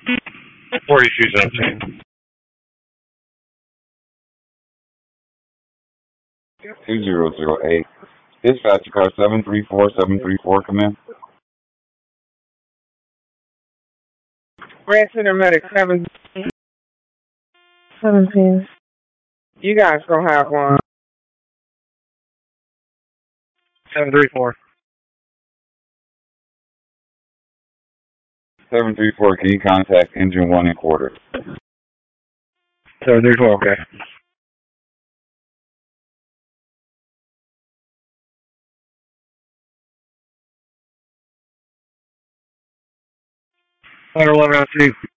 4217. 2008. Dispatcher car 734-734, come in. Grand Center Medic 17. You guys gonna have one. 734. 734, can you contact engine 1 and quarter? 734, okay. Fire 1102.